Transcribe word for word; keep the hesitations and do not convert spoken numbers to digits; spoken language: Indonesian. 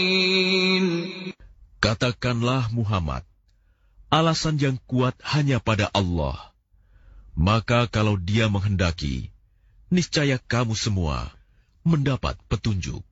Katakanlah Muhammad, alasan yang kuat hanya pada Allah. Maka kalau Dia menghendaki, niscaya kamu semua mendapat petunjuk.